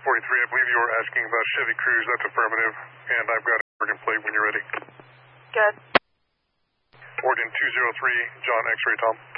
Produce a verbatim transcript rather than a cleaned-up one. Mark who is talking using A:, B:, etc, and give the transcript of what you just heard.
A: forty-three, I believe you were asking about Chevy Cruze. That's affirmative, and I've got an Oregon plate when you're ready.
B: Good.
A: Oregon two zero three, John X-ray Tom.